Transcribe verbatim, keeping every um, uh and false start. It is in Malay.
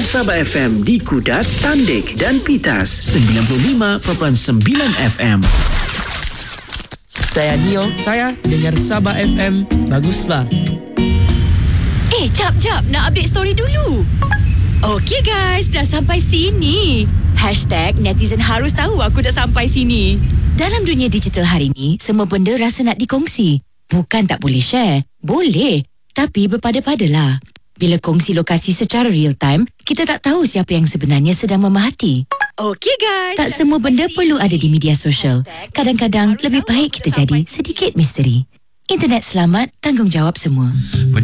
Sabah F M di Kudat, Tandik dan Pitas. sembilan puluh lima perpuluhan sembilan F M. Saya Nio. Saya dengar Sabah F M. Bagus bah. Eh, jap, jap. Nak update story dulu. Okey guys, dah sampai sini. Hashtag netizen harus tahu aku dah sampai sini. Dalam dunia digital hari ni, semua benda rasa nak dikongsi. Bukan tak boleh share. Boleh. Tapi berpada-padalah. Bila kongsi lokasi secara real time, kita tak tahu siapa yang sebenarnya sedang memerhati. Okey guys. Tak semua benda perlu ada di media sosial. Kadang-kadang lebih baik kita jadi sedikit misteri. Internet selamat, tanggungjawab semua.